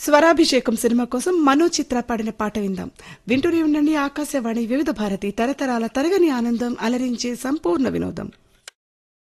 Swarabhishekam cinema కోసం మనో చిత్ర పాడిన పాట విందాం. వింటూనే ఉండండి ఆకాశవాణి వివిధ భారతి తరతరాల తరగని ఆనందం అలరించే సంపూర్ణ వినోదం.